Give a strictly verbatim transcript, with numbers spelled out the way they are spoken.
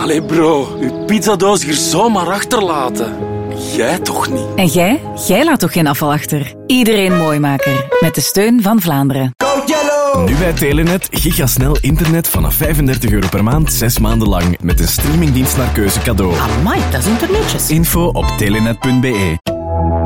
Allee bro, uw pizzadoos hier zomaar achterlaten. Jij toch niet? En jij? Jij laat toch geen afval achter? Iedereen Mooimaker. Met de steun van Vlaanderen. Nu bij Telenet gigasnel internet vanaf vijfendertig euro per maand, zes maanden lang. Met een streamingdienst naar keuze cadeau. Amai, dat is internetjes. Info op telenet punt be.